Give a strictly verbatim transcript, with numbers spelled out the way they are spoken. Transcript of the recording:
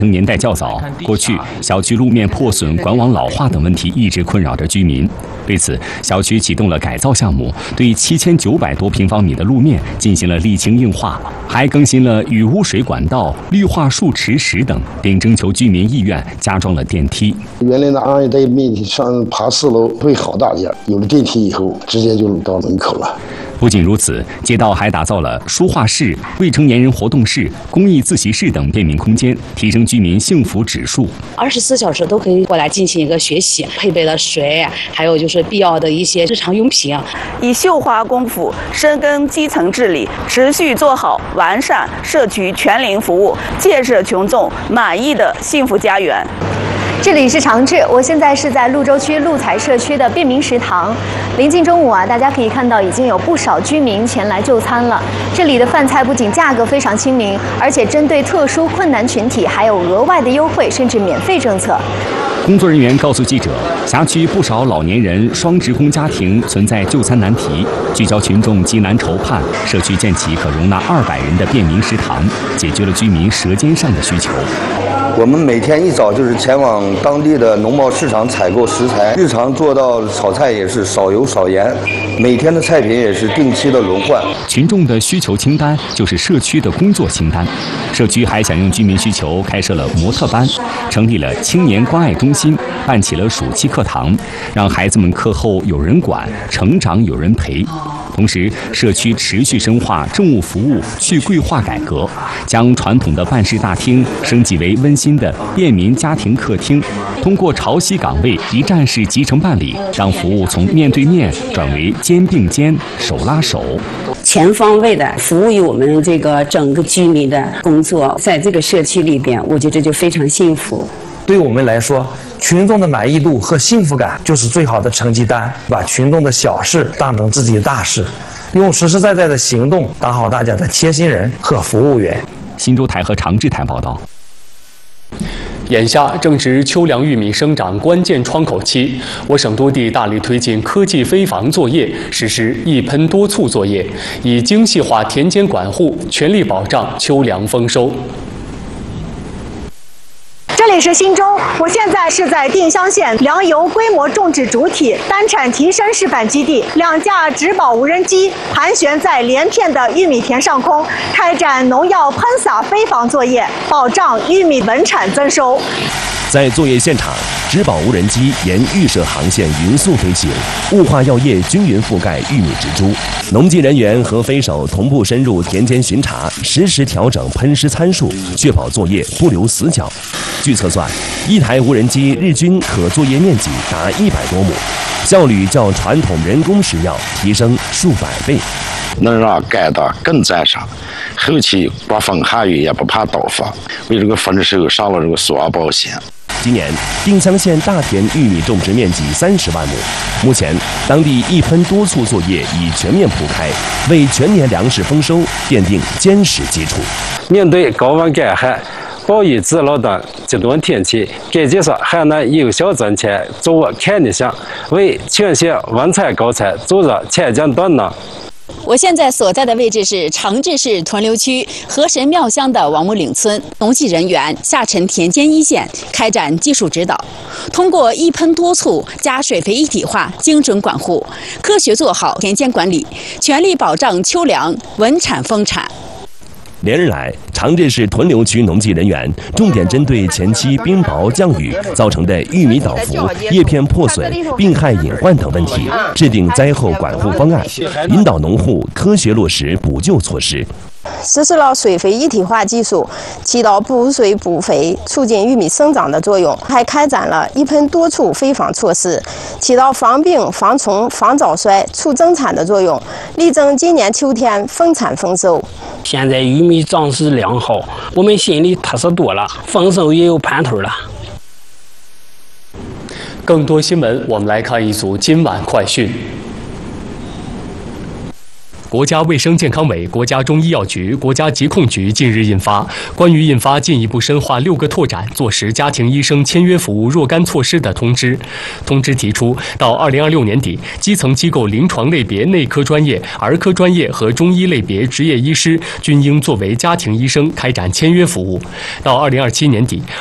年代较早，过去小区路面破损、管网老化等问题一直困扰着居民。对此，小区启动了改造项目，对七千九百多平方米的路面进行了沥青硬化，还更新了雨污水管道、绿化树池石等，并征求居民意愿加装了电梯。 原来的安代面积上爬四楼会好大点，有了电梯以后，直接就到门口了。 不仅如此，街道还打造了书画室、未成年人活动室、公益自习室等便民空间，提升居民幸福指数。 二十四小时都可以过来进行一个学习，配备了水，还有就是必要的一些日常用品。 以绣花功夫深耕基层治理，持续做好完善社区全龄服务，建设群众满意的幸福家园。 这里是长治，我现在是在潞州区鹿才社区的便民食堂。临近中午啊，大家可以看到已经有不少居民前来就餐了。这里的饭菜不仅价格非常亲民，而且针对特殊困难群体还有额外的优惠，甚至免费政策。 工作人员告诉记者，辖区不少老年人、双职工家庭存在就餐难题，聚焦群众急难愁盼，社区建起可容纳二百人的便民食堂，解决了居民舌尖上的需求。 我们每天一早就是前往当地的农贸市场采购食材，日常做到炒菜也是少油少盐，每天的菜品也是定期的轮换。 群众的需求清单就是社区的工作清单。社区还响应居民需求，开设了模特班，成立了青年关爱中心，办起了暑期课堂，让孩子们课后有人管，成长有人陪。同时，社区持续深化政务服务去柜化改革，将传统的办事大厅升级为温馨的便民家庭客厅。通过潮汐岗位一站式集成办理，让服务从面对面转为肩并肩、手拉手， 全方位的服务于我们这个整个居民的工作。在这个社区里边，我觉得就非常幸福。 对我们来说，群众的满意度和幸福感就是最好的成绩单，把群众的小事当成自己的大事，用实实在在的行动当好大家的贴心人和服务员。 新州台和长治台报道。 眼下正值秋粮玉米生长关键窗口期，我省多地大力推进科技飞防作业，实施一喷多促作业，以精细化田间管护，全力保障秋粮丰收。 这里是新州，我现在是在定襄县粮油规模种植主体单产提升示范基地，两架植保无人机盘旋在连片的玉米田上空，开展农药喷洒飞防作业，保障玉米稳产增收。 在作业现场，植保无人机沿预设航线匀速飞行，雾化药液均匀覆盖玉米植株。农技人员和飞手同步深入田间巡查，实时调整喷施参数，确保作业不留死角。据测算，一台无人机日均可作业面积达一百多亩，效率较传统人工施药提升数百倍， 能让干得更赞赏。后期刮风下雨也不怕倒发，为这个丰收上了这个索保险。 今年，定襄县大田玉米种植面积三十万亩，目前当地一喷多促作业已全面铺开，为全年粮食丰收奠定坚实基础。 面对高温干旱、暴雨滋涝等极端天气，该技术还能有效增强作物抗逆性，为全县稳产高产做着前进断能。 我现在所在的位置是长治市屯留区河神庙乡的王木岭村，农技人员下沉田间一线，开展技术指导，通过一喷多促加水肥一体化精准管护，科学做好田间管理，全力保障秋粮稳产丰产。 连日来，长治市屯留区农技人员重点针对前期冰雹降雨造成的玉米倒伏、叶片破损、病害隐患等问题，制定灾后管护方案，引导农户科学落实补救措施。 实施了水肥一体化技术，起到补水补肥、促进玉米生长的作用；还开展了一喷多促飞防措施，起到防病、防虫、防早衰、促增产的作用，力争今年秋天丰产丰收。 现在玉米长势良好，我们心里踏实多了，丰收也有盼头了。 更多新闻，我们来看一组今晚快讯。 国家卫生健康委、国家中医药局、国家疾控局近日印发《关于印发进一步深化六个拓展坐实家庭医生签约服务若干措施的通知》。通知提出，到二零二六年底，基层机构临床类别内科专业、儿科专业和中医类别执业医师均应作为家庭医生开展签约服务。到二零二七年底，